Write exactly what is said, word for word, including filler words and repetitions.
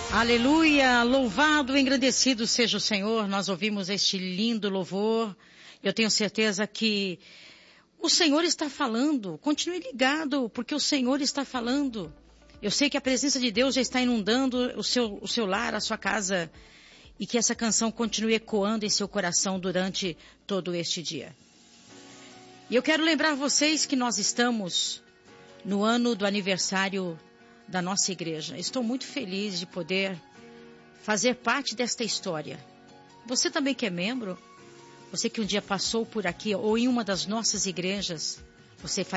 Aleluia, louvado, engrandecido seja o Senhor. Nós ouvimos este lindo louvor. Eu tenho certeza que o Senhor está falando. Continue ligado, porque o Senhor está falando. Eu sei que a presença de Deus já está inundando o seu, o seu lar, a sua casa, e que essa canção continue ecoando em seu coração durante todo este dia. E eu quero lembrar vocês que nós estamos no ano do aniversário da nossa igreja. Estou muito feliz de poder fazer parte desta história. Você também que é membro, você que um dia passou por aqui ou em uma das nossas igrejas, você faz